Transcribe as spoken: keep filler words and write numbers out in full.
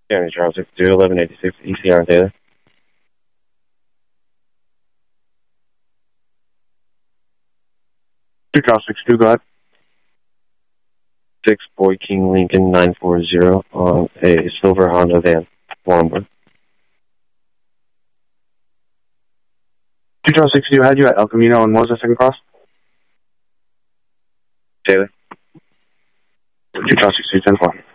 County Charles sixty-two, eleven eighty-six, E C R Taylor. Two Charles sixty-two, go ahead. six Boy King Lincoln nine four zero on a silver Honda van, Warrenburg. two Charles sixty-two had you at El Camino, and what was the second cross? Taylor. two Charles sixty-two, ten four.